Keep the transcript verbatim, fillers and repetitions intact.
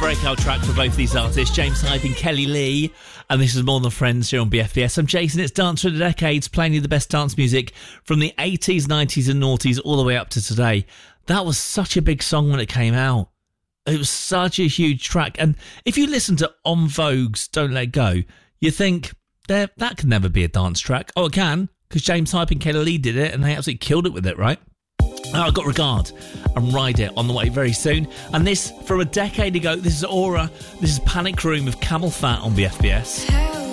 breakout track for both these artists, James Hype and Kelly Lee. And this is More Than Friends here on B F B S. I'm Jason, it's Dance for the Decades, playing you the best dance music from the eighties, nineties and noughties all the way up to today. That was such a big song when it came out. It was such a huge track. And if you listen to En Vogue's Don't Let Go, you think, that can never be a dance track. Oh, it can, because James Hype and Kelly Lee did it and they absolutely killed it with it, right? Now, I've got Regard and Ride It on the way very soon. And this, from a decade ago, this is Aura. This is Panic Room of Camel Fat on B F B S.